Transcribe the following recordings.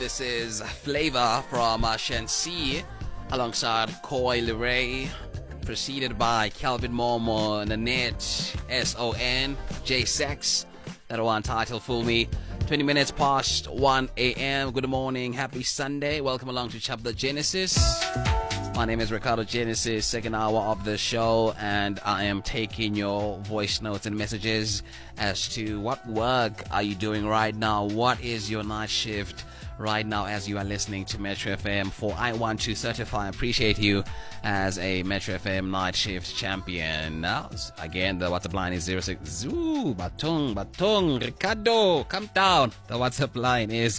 This is Flavor from Shensi alongside Koi Leray, preceded by Calvin Momo, Nanette, SON, J Sex. That one title Fool Me. 20 minutes past 1 a.m. Good morning. Happy Sunday. Welcome along to Chapter Genesis. My name is Ricardo Genesis, second hour of the show, and I am taking your voice notes and messages as to what work are you doing right now? What is your night shift right now as you are listening to Metro FM? For I want to certify and appreciate you as a Metro FM night shift champion. Now, again, the WhatsApp line is 06. Batung, Ricardo, come down. The WhatsApp line is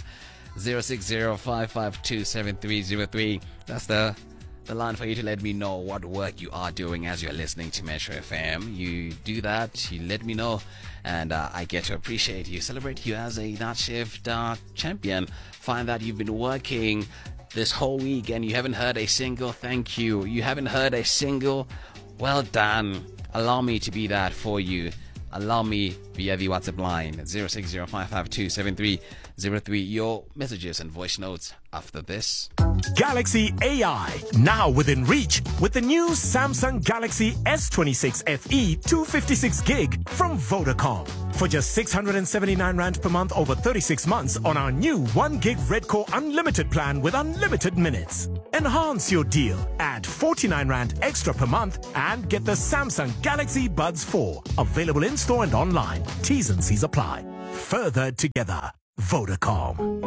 0605527303. That's the line for you to let me know what work you are doing as you're listening to Metro FM. You do that, you let me know, and I get to appreciate you, celebrate you as a night shift champion. Find that you've been working this whole week and you haven't heard a single thank you. You haven't heard a single well done. Allow me to be that for you. Allow me via the WhatsApp line 0605527303. Your messages and voice notes after this. Galaxy AI, now within reach with the new Samsung Galaxy S26 FE 256 gig from Vodacom. For just 679 Rand per month over 36 months on our new 1 gig Redcore Unlimited plan with unlimited minutes. Enhance your deal. Add 49 Rand extra per month and get the Samsung Galaxy Buds 4. Available in store and online. T's and C's apply. Further together. Vodacom.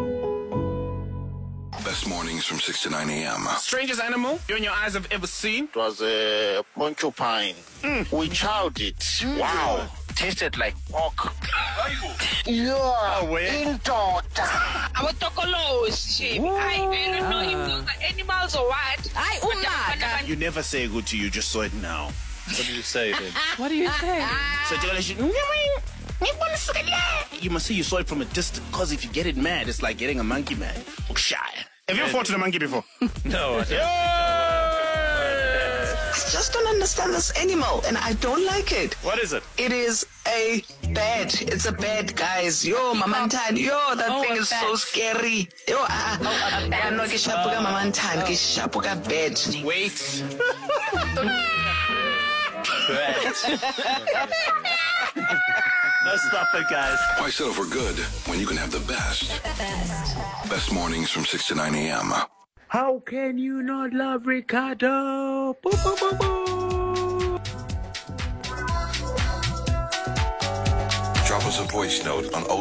Best mornings from 6 to 9 a.m. Strangest animal you and your eyes have ever seen? It was a porcupine. We chowed it. Wow. Tasted like pork. Yeah. Indoda. Our tokolos shape. I don't know if those are animals or what. You never say good to you, just saw it now. What do you say then? What do you say? So you must say you saw it from a distance, because if you get it mad, it's like getting a monkey mad. Shy. Have you ever fought with a monkey before? No, I don't. I just don't understand this animal, and I don't like it. What is it? It is a bat. It's a bat, guys. Yo, Mamantan. Yo, that thing is so scary. Yo, no, kishapuka Mamantan. Kishapuka bat. Wait. No, stop it, guys. Why settle for good when you can have the best? Best mornings from 6 to 9 a.m. How can you not love Ricardo? Boo, boo, boo, boo. Drop us a voice note on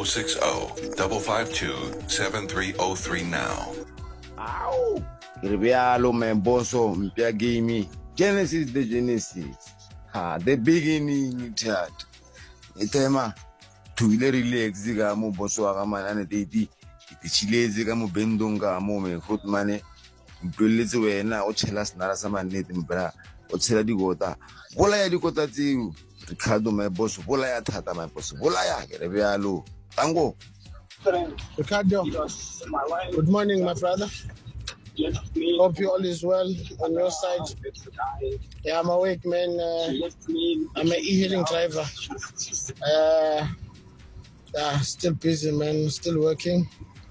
060-552-7303 now. Ow! Rivialo Memboso Mpia Gimi. Genesis the Genesis. The beginning chat. Itema tuile relax ziga mo boso aga manane dedi itchileze ga mo bendonga mo me hotmane mpoletse wena o tshela snara sa manete mbra o tshela digota bola ya digota tseo Ricardo my boss bola ya thata my boss bola ya ke re bealo tango Ricardo, good morning my brother. Hope you all is well on your side. Yeah, I'm awake, man. I'm an e-hailing driver. Yeah, still busy, man. Still working.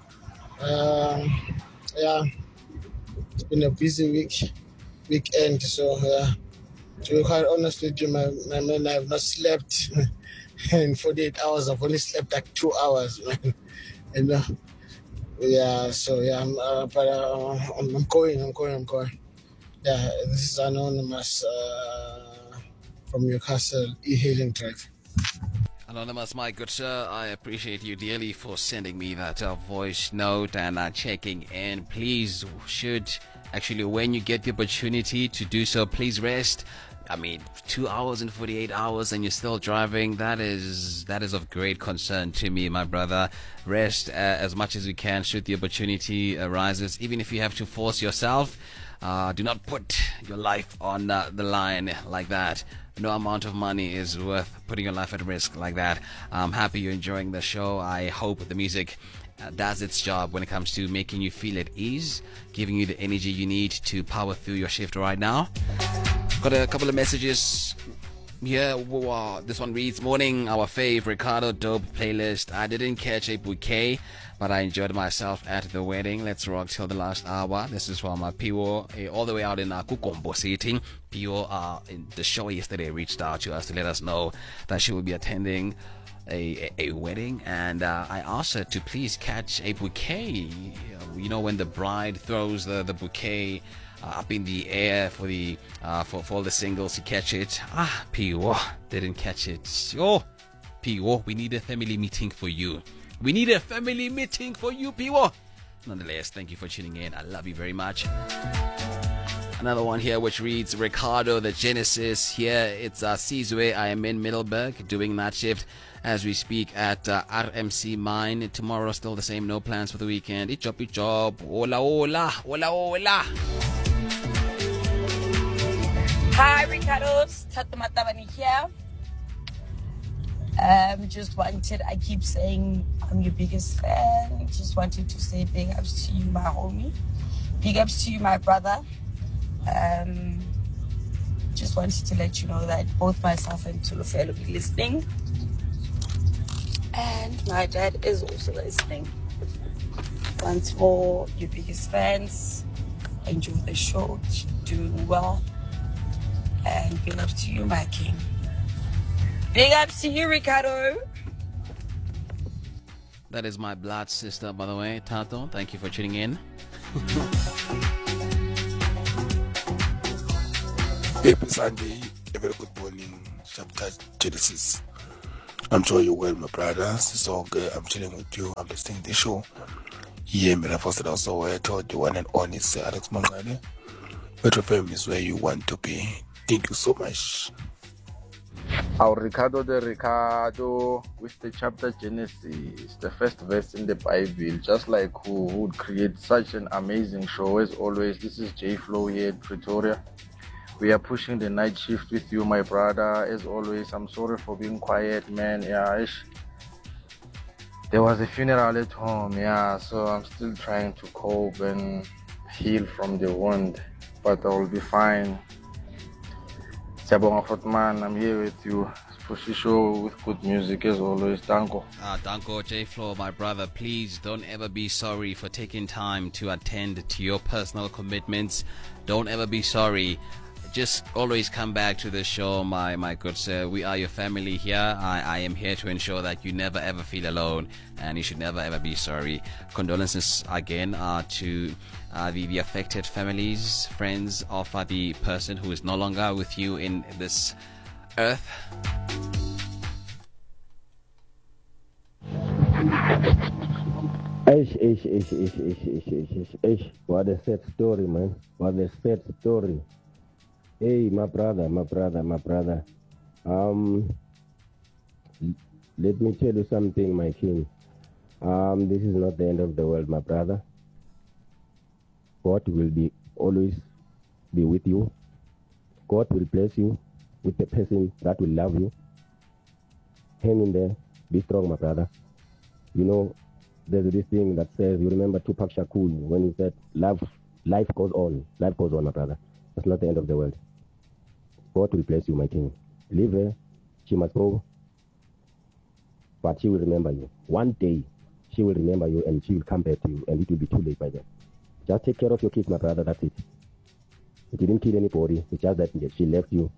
Yeah, it's been a busy weekend. So, to be quite honest with you, my man, I have not slept in 48 hours. I've only slept like 2 hours, man. You know. Yeah, so yeah, I'm going. Yeah, this is Anonymous from Newcastle, e-hailing drive. Anonymous, my good sir, I appreciate you dearly for sending me that voice note and checking in. Please, when you get the opportunity to do so, please rest. I mean, 2 hours and 48 hours and you're still driving, that is of great concern to me, my brother. Rest as much as you can should the opportunity arises. Even if you have to force yourself, do not put your life on the line like that. No amount of money is worth putting your life at risk like that. I'm happy you're enjoying the show. I hope the music does its job when it comes to making you feel at ease, giving you the energy you need to power through your shift right now. Got a couple of messages Yeah, wow. This one reads, morning, our fave Ricardo Dope playlist. I didn't catch a bouquet, but I enjoyed myself at the wedding. Let's rock till the last hour. This is from Piwo, all the way out in Kukombo City. Piwo, in the show yesterday, reached out to us to let us know that she will be attending a wedding, and I asked her to please catch a bouquet. You know, when the bride throws the bouquet up in the air for the for all the singles to catch it. Piwo didn't catch it. Oh, Piwo, we need a family meeting for you. We need a family meeting for you, Piwo. Nonetheless, thank you for tuning in. I love you very much. Another one here which reads, Ricardo the Genesis. Here it's Sizwe. I am in Middleburg doing night shift as we speak at RMC Mine. Tomorrow still the same, no plans for the weekend. Job. Hola, hola, hola, hola. Hi, Ricardo. Tato Matabani here. Just wanted, I keep saying I'm your biggest fan. Just wanted to say big ups to you, my homie. Big ups to you, my brother. Just wanted to let you know that both myself and Tulufelo will be listening. And my dad is also listening. Once more, your biggest fans. Enjoy the show. Doing well. And big ups to you, my king. Big ups to you, Ricardo. That is my blood sister, by the way, Tato. Thank you for tuning in. Happy Sunday, a very good morning, chapter Genesis. I'm sure you're well, my brothers. It's all good. I'm chilling with you. I'm listening to the show. Yeah, I posted also where I told you one and only Sir Alex Mangale. Metro FM is where you want to be. Thank you so much. Our Ricardo the Ricardo with the chapter Genesis, the first verse in the Bible, just like who would create such an amazing show as always. This is J Flow here in Pretoria. We are pushing the night shift with you, my brother. As always, I'm sorry for being quiet, man. Yeah, there was a funeral at home, so I'm still trying to cope and heal from the wound, but I will be fine. Sabonga Fortman, I'm here with you. Pushy show with good music as always. Danko. Danko, J-Flow, my brother, please don't ever be sorry for taking time to attend to your personal commitments. Don't ever be sorry. Just always come back to the show, my good sir. We are your family here. I am here to ensure that you never ever feel alone, and you should never ever be sorry. Condolences again to the affected families, friends of the person who is no longer with you in this earth. What a sad story, man. What a sad story. Hey, my brother. Let me tell you something, my king. This is not the end of the world, my brother. God will always be with you. God will bless you with the person that will love you. Hang in there. Be strong, my brother. You know, there's this thing that says, you remember Tupac Shakur when he said, life goes on. Life goes on, my brother. That's not the end of the world. God will bless you, my king. Leave her. She must go. But she will remember you. One day, she will remember you and she will come back to you, and it will be too late by then. Just take care of your kids, my brother. That's it. It didn't kill anybody. It's just that she left you.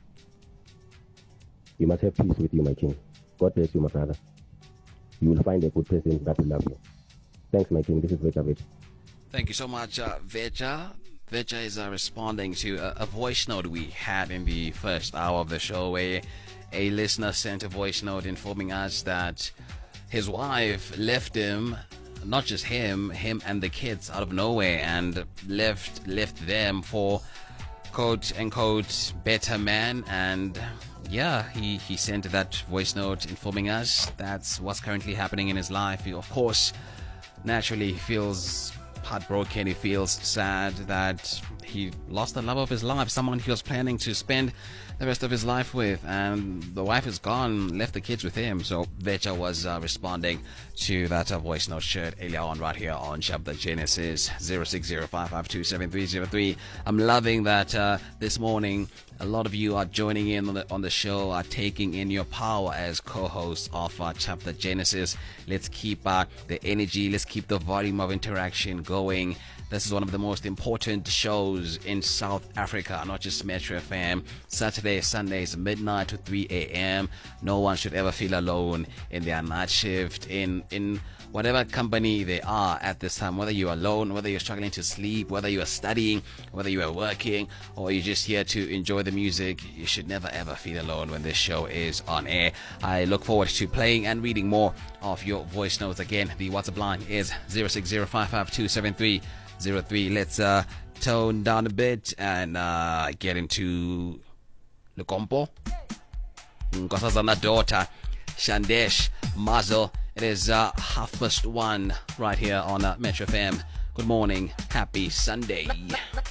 You must have peace with you, my king. God bless you, my brother. You will find a good person that will love you. Thanks, my king. This is Vecha. Thank you so much, Vecha. Vecha is responding to a voice note we had in the first hour of the show, where a listener sent a voice note informing us that his wife left him, not just him and the kids out of nowhere, and left them for quote unquote better man. And yeah, he sent that voice note informing us that's what's currently happening in his life. He, of course, naturally feels heartbroken. He feels sad that he lost the love of his life, someone he was planning to spend the rest of his life with, and the wife is gone, left the kids with him. So Vecha was responding to that voice note shared earlier on right here on Chapter Genesis 0605527303. I'm loving that this morning A lot of you are joining in on the show, are taking in your power as co-hosts of Chapter Genesis. Let's keep the energy, let's keep the volume of interaction going. This is one of the most important shows in South Africa, not just Metro FM. Saturday, Sundays, midnight to 3 a.m. No one should ever feel alone in their night shift, in whatever company they are at this time, whether you're alone, whether you're struggling to sleep, whether you are studying, whether you are working, or you're just here to enjoy the music. You should never ever feel alone when this show is on air. I look forward to playing and reading more of your voice notes. Again, the WhatsApp line is 0605527303. Let's tone down a bit and get into Lukompo, Nkosazana daughter, Shandesh, Mazel. It is 1:30 right here on Metro FM. Good morning, happy Sunday.